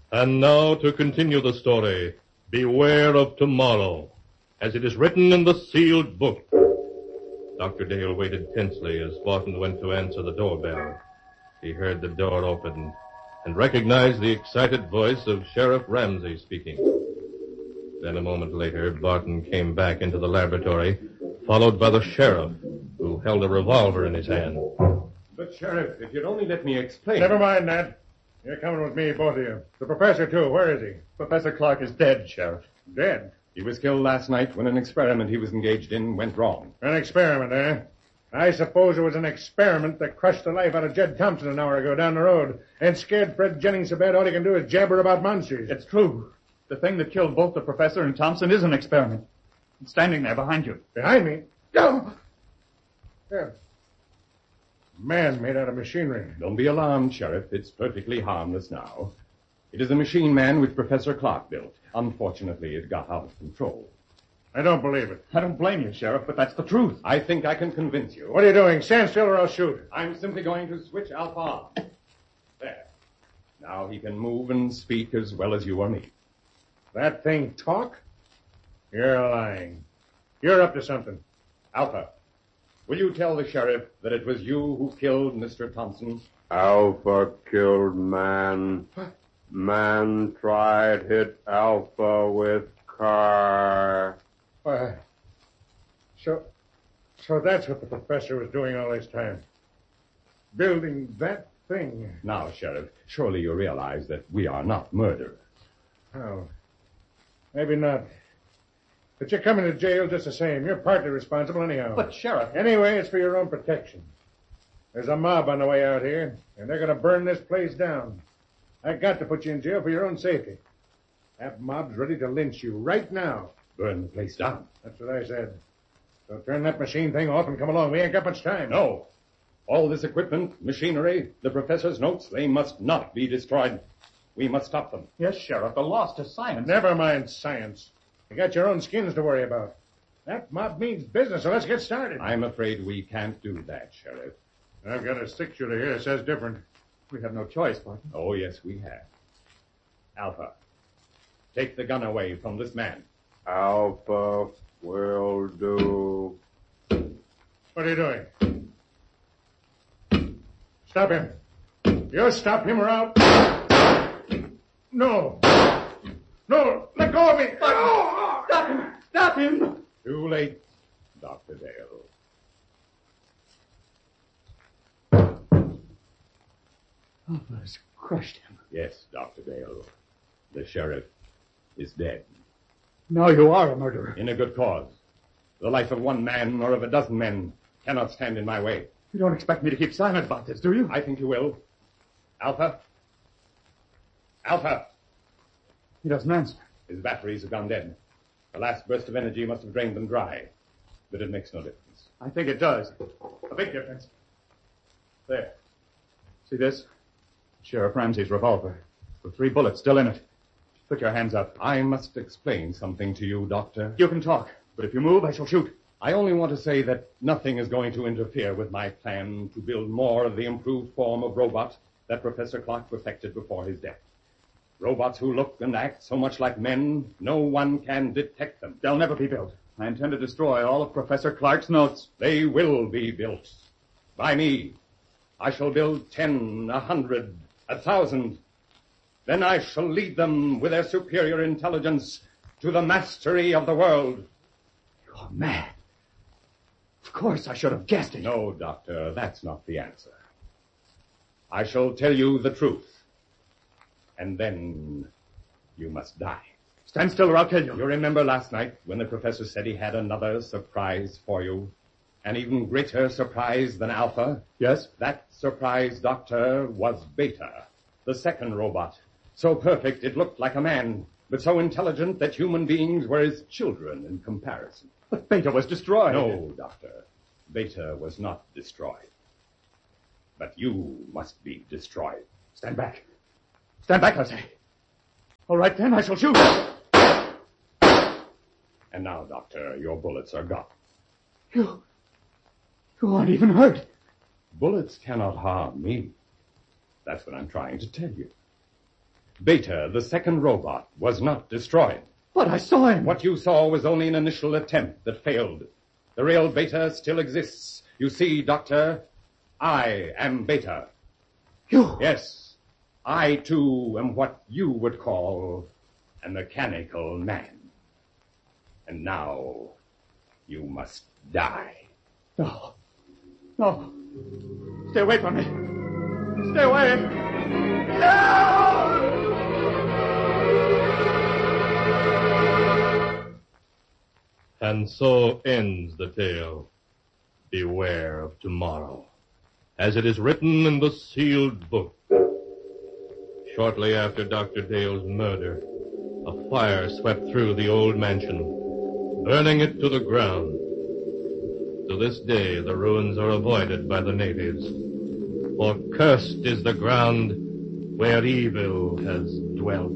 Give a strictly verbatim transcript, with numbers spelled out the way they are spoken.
And now to continue the story, Beware of Tomorrow, as it is written in the sealed book. Doctor Dale waited tensely as Barton went to answer the doorbell. He heard the door open and recognized the excited voice of Sheriff Ramsey speaking. Then a moment later, Barton came back into the laboratory, followed by the sheriff, who held a revolver in his hand. But, Sheriff, if you'd only let me explain... Never mind that. You're coming with me, both of you. The professor, too. Where is he? Professor Clark is dead, Sheriff. Dead? He was killed last night when an experiment he was engaged in went wrong. An experiment, eh? I suppose it was an experiment that crushed the life out of Jed Thompson an hour ago down the road and scared Fred Jennings so bad all he can do is jabber about monsters. It's true. The thing that killed both the professor and Thompson is an experiment. It's standing there behind you. Behind me? No! Yeah. Man made out of machinery. Don't be alarmed, Sheriff. It's perfectly harmless now. It is a machine man which Professor Clark built. Unfortunately, it got out of control. I don't believe it. I don't blame you, Sheriff, but that's the truth. I think I can convince you. What are you doing? Stand still or I'll shoot. I'm simply going to switch Alpha on. There. Now he can move and speak as well as you or me. That thing talk? You're lying. You're up to something. Alpha, will you tell the sheriff that it was you who killed Mister Thompson? Alpha killed man. Man tried hit Alpha with car. Why, so, so that's what the professor was doing all this time. Building that thing. Now, Sheriff, surely you realize that we are not murderers. Oh, maybe not. But you're coming to jail just the same. You're partly responsible anyhow. But, Sheriff... Anyway, it's for your own protection. There's a mob on the way out here, and they're going to burn this place down. I got to put you in jail for your own safety. That mob's ready to lynch you right now. Burn the place down. That's what I said. So turn that machine thing off and come along. We ain't got much time. No. All this equipment, machinery, the professor's notes, they must not be destroyed. We must stop them. Yes, Sheriff, the loss to science. Never mind science. You got your own skins to worry about. That mob means business, so let's get started. I'm afraid we can't do that, Sheriff. I've got a six-shooter here that says different. We have no choice, Barton. Oh, yes, we have. Alpha, take the gun away from this man. Alpha will do. What are you doing? Stop him. You stop him or I'll... No. No, let go of me. No. Stop him. Stop him. Too late, Doctor Dale. Alpha has crushed him. Yes, Doctor Dale. The sheriff is dead. Now you are a murderer. In a good cause. The life of one man or of a dozen men cannot stand in my way. You don't expect me to keep silent about this, do you? I think you will. Alpha? Alpha! He doesn't answer. His batteries have gone dead. The last burst of energy must have drained them dry. But it makes no difference. I think it does. A big difference. There. See this? Sheriff Ramsey's revolver. With three bullets still in it. Put your hands up. I must explain something to you, Doctor. You can talk, but if you move, I shall shoot. I only want to say that nothing is going to interfere with my plan to build more of the improved form of robot that Professor Clark perfected before his death. Robots who look and act so much like men, no one can detect them. They'll never be built. I intend to destroy all of Professor Clark's notes. They will be built. By me. I shall build ten, a hundred, a thousand. Then I shall lead them with their superior intelligence to the mastery of the world. You're mad. Of course, I should have guessed it. No, Doctor, that's not the answer. I shall tell you the truth. And then you must die. Stand still or I'll kill you. You remember last night when the professor said he had another surprise for you? An even greater surprise than Alpha? Yes? That surprise, Doctor, was Beta, the second robot. So perfect it looked like a man, but so intelligent that human beings were his children in comparison. But Beta was destroyed. No, Doctor. Beta was not destroyed. But you must be destroyed. Stand back. Stand back, I say. All right, then, I shall shoot. And now, Doctor, your bullets are gone. You... You aren't even hurt. Bullets cannot harm me. That's what I'm trying to tell you. Beta, the second robot, was not destroyed. But I saw him. What you saw was only an initial attempt that failed. The real Beta still exists. You see, Doctor, I am Beta. You? Yes, I too am what you would call a mechanical man. And now you must die. No. No. Stay away from me. Stay away. No! And so ends the tale. Beware of tomorrow, as it is written in the sealed book. Shortly after Doctor Dale's murder, a fire swept through the old mansion, burning it to the ground. To this day, the ruins are avoided by the natives, for cursed is the ground where evil has dwelt.